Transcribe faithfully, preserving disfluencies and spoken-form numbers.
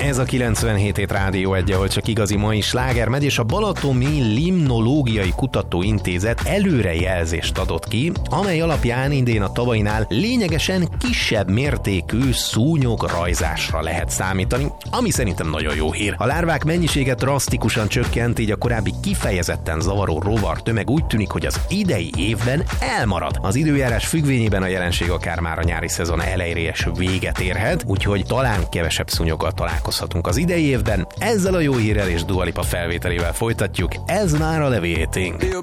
Ez a kilencvenhét hét Rádió egy, ahol csak igazi mai sláger megy, és a Balatomi Limnológiai Kutatóintézet előrejelzést adott ki, amely alapján idén a tavainál lényegesen kisebb mértékű szúnyograjzásra lehet számítani, ami szerintem nagyon jó hír. A lárvák mennyisége drasztikusan csökkent, így a korábbi kifejezetten zavaró rovar tömeg úgy tűnik, hogy az idei évben elmarad. Az időjárás függvényében a jelenség akár már a nyári szezon elejére is véget érhet, úgyhogy talán kevesebb szúnyoggal találkozhatunk az idei évben. Ezzel a jó hírrel és Dua Lipa felvételével folytatjuk. Ez már a Levitating.